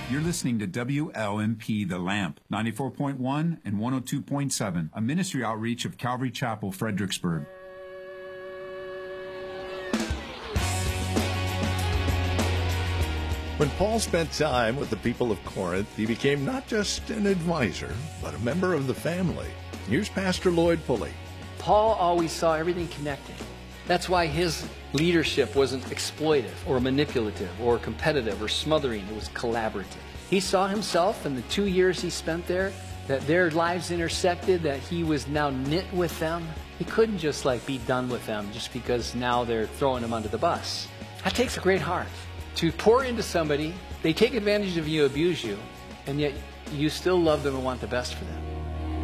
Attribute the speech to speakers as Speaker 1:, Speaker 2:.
Speaker 1: You're listening to WLMP The Lamp, 94.1 and 102.7, a ministry outreach of Calvary Chapel, Fredericksburg.
Speaker 2: When Paul spent time with the people of Corinth, he became not just an advisor, but a member of the family. Here's Pastor Lloyd Pulley.
Speaker 3: Paul always saw everything connected. That's why his leadership wasn't exploitive or manipulative or competitive or smothering. It was collaborative. He saw himself in the 2 years he spent there, that their lives intersected, that he was now knit with them. He couldn't just be done with them just because now they're throwing him under the bus. That takes a great heart. To pour into somebody, they take advantage of you, abuse you, and yet you still love them and want the best for them.